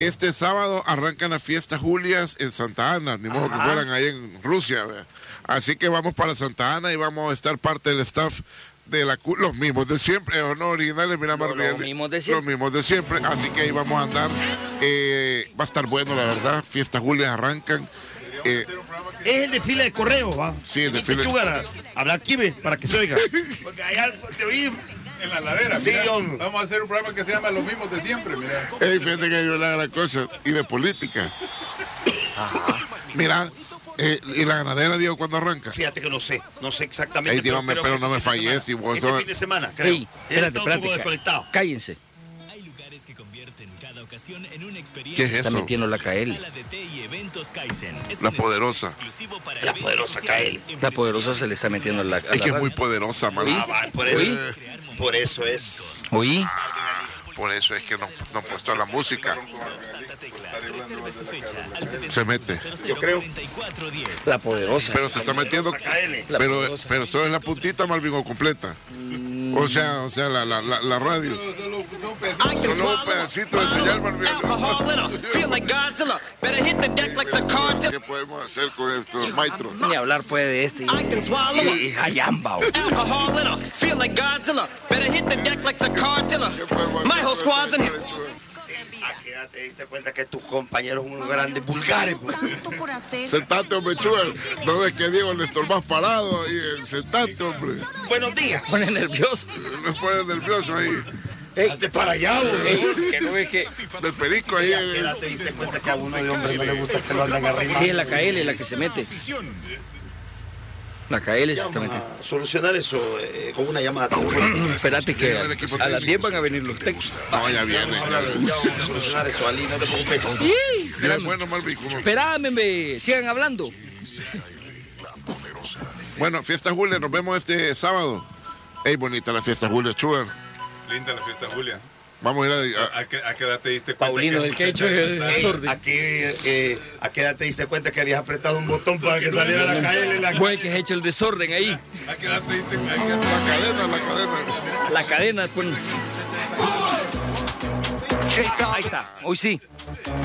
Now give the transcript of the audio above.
Este sábado arrancan las fiestas Julias en Santa Ana, ni modo que fueran ahí en Rusia, ¿verdad? Así que vamos para Santa Ana y vamos a estar parte del staff de los mismos de siempre, no originales, mira, los mismos de siempre. Los mismos de siempre, así que ahí vamos a andar. Va a estar bueno, la verdad. Fiestas Julias arrancan. Es el desfile de correo, ¿va? Sí, el desfile. Hablar aquí, ve, para que se oiga. Porque allá te oí. En la ladera, sí, mira, vamos a hacer un programa que se llama Los Mismos de Siempre, mira. Fíjate que yo le hago la cosa, y de política. Mira, ¿y la ganadera, Diego, cuándo arranca? Fíjate que no sé exactamente. Ey, dígame, pero no me falles. Si vos fin de semana, creo. Ey, espérate, un poco desconectado. Cállense. Hay lugares que convierten cada ocasión en una ¿Qué experiencia. es eso? Está metiendo la KL. La poderosa. La poderosa KL. La poderosa se le está metiendo la Es que es muy poderosa, man. Por eso es. ¿Oí? Por eso es que no han puesto la música. Se mete. Yo creo. La poderosa. Pero se está metiendo. Pero solo es la puntita, Malvin, o completa. O sea, la radio. Solo un pedacito de señal, Malvin. ¿Qué podemos hacer con esto, maestro? Ni hablar puede de este. Y Jayamba. ¿Te diste cuenta que tus compañeros son unos grandes vulgares? Sentate, hombre, Chuer. No ves que Diego le estorbas parado. Sentate, hombre. Buenos días. Pone nervioso. Me pone nervioso ahí. Date para allá, güey. Que no ves que. Del perico ahí. ¿Te diste cuenta que a uno de hombres no le gusta que lo andan arriba? Sí, es la KL la que se mete. La KL se está metiendo. A solucionar eso con una llamada telefónica. Espérate que a las 10 van a venir los textos. No, ya viene. Vamos a solucionar eso, Ali, no te preocupes. Ya es bueno, Malvin. Espérame, sigan hablando. Bueno, Fiesta Julia, nos vemos este sábado. Ey, bonita la Fiesta Julia, Chuer. Linda la Fiesta Julia. Vamos a ir ¿A qué edad te diste cuenta? Paulino, el que ha hecho el desorden. ¿A qué edad te diste cuenta que habías apretado un botón para que saliera la KL? Fue el que ha hecho el desorden ahí. ¿A qué edad te diste cuenta? La cadena. La cadena, pues. Ahí está, hoy sí.